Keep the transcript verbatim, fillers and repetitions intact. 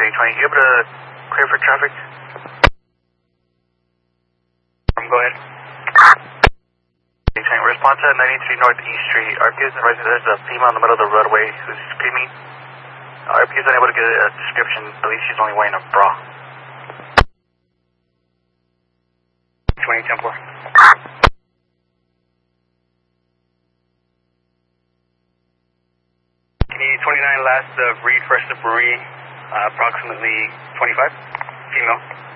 twenty twenty, you able to clear for traffic? Um, go ahead. Respond to ninety-three North East Street. R P is advising there's a female in the middle of the roadway who's screaming. R P is unable to get a description. I believe she's only wearing a bra. twenty ten four. twenty-nine last of Reed, first of Marie, uh, approximately twenty-five, female.